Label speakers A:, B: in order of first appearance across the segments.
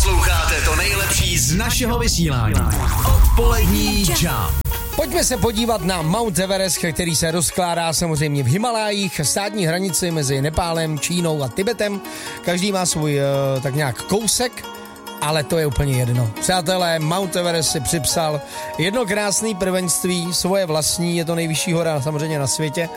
A: Posloucháte to nejlepší z našeho vysílání. Odpolední Jump.
B: Pojďme se podívat na Mount Everest, který se rozkládá samozřejmě v Himalájích, státní hranici mezi Nepálem, Čínou a Tibetem. Každý má svůj tak nějak kousek, ale to je úplně jedno. Přátelé, Mount Everest si připsal jedno krásné prvenství, svoje vlastní, je to nejvyšší hora samozřejmě na světě.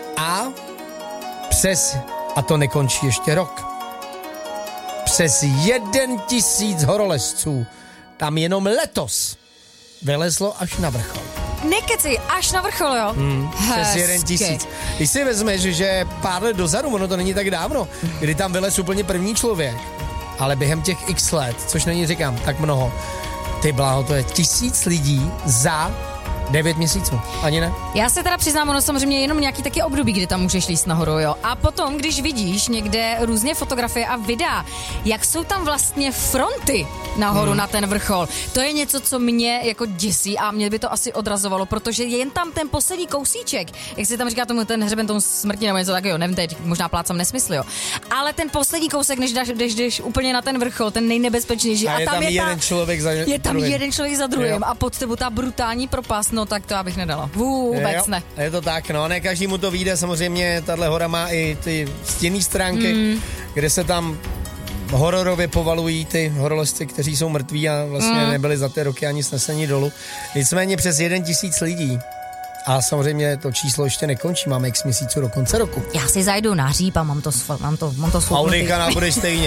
B: A to nekončí ještě rok. Přes 1000 horolezců tam jenom letos vylezlo až na vrchol.
C: Nekeci, až na vrchol, jo?
B: Přes 1000. Když si vezmeš, že pár let dozadu, ono to není tak dávno, kdy tam vylez úplně první člověk, ale během těch x let, což není, říkám, tak mnoho, ty bláho, to je 1000 lidí za 9 měsíců, ani ne?
C: Já se teda přiznám, ono samozřejmě jenom nějaký taky období, kdy tam můžeš líst nahoru, jo. A potom, když vidíš někde různě fotografie a videa, jak jsou tam vlastně fronty nahoru na ten vrchol, to je něco, co mě jako děsí a mě by to asi odrazovalo, protože jen tam ten poslední kousíček, jak se tam říká tomu ten hřeben tomu smrti nebo něco takového, nevím, teď možná plácám nesmysl, jo. Ale ten poslední kousek, než jdeš úplně na ten vrchol, ten nejnebezpečnější a tam je
B: jeden člověk za
C: je tam
B: druhým.
C: jeden člověk za druhým,
B: jo.
C: A pod tebou ta brutální propast, no tak to já bych nedala. Vůbec ne.
B: Je to tak, no, ne každému to vyjde, samozřejmě tahle hora má i ty stěnné stránky, kde se tam hororově povalují ty horolezci, kteří jsou mrtví a vlastně nebyli za ty roky ani snesení dolů. Nicméně přes 1000 lidí. A samozřejmě to číslo ještě nekončí, máme x měsíců do konce roku.
C: Já si zajdu na hříb a mám to sfouknutý.
B: Audika nám bude stejně.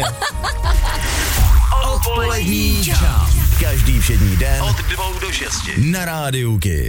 A: Odpolední Jump. Každý všední den od 2 do 6 na Rádiu Kids.